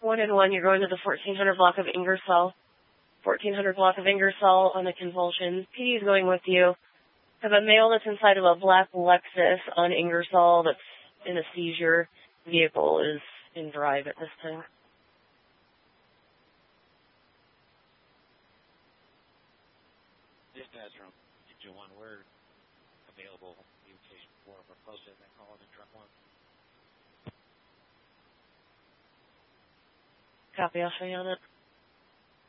1-1, you're going to the 1400 block of Ingersoll. 1400 block of Ingersoll on a convulsion. PD is going with you. Have a male that's inside of a black Lexus on Ingersoll that's in a seizure. Vehicle is in drive at this time. Dispatch from 2-1, we're available. Communication 4, we're close to that call in truck 1. Copy, I'll show you on it.